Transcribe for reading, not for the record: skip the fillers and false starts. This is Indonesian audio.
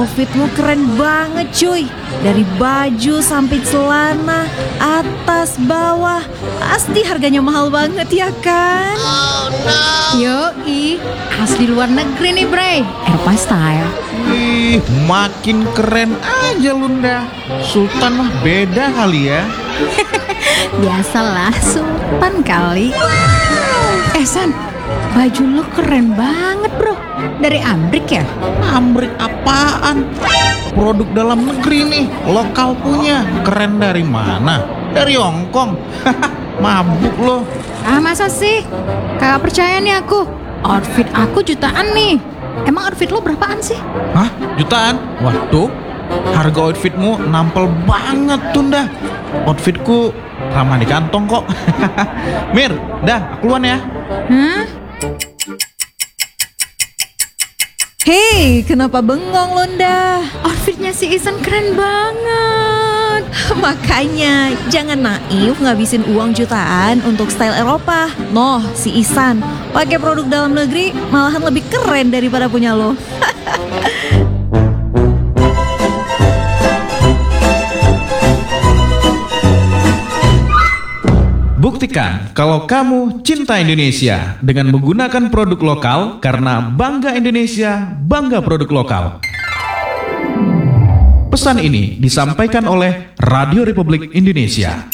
outfitmu keren banget cuy. Dari baju sampai celana, atas, bawah. Pasti harganya mahal banget ya kan? Yoi, asli luar negeri nih Bray, Eropa style. Ih, makin keren aja Lunda. Sultan mah beda kali ya. Biasalah, sultan kali. San, baju lo keren banget bro. Dari Amrik ya? Amrik apaan? Produk dalam negeri nih, lokal punya. Keren dari mana? Dari Hongkong. Mabuk lo. Ah masa sih? Kagak percaya nih aku. Outfit aku jutaan nih. Emang outfit lo berapaan sih? Hah? Jutaan? Waduh, harga outfitmu nampel banget Tunda. Outfitku ramah di kantong kok. Mir, dah aku keluar ya. Hah? Hei, kenapa bengong Lunda? Outfitnya si Isan keren banget. Makanya jangan naif ngabisin uang jutaan untuk style Eropa. Noh, si Isan pakai produk dalam negeri malahan lebih keren daripada punya lo. Buktikan kalau kamu cinta Indonesia dengan menggunakan produk lokal karena bangga Indonesia, bangga produk lokal. Pesan ini disampaikan oleh Radio Republik Indonesia.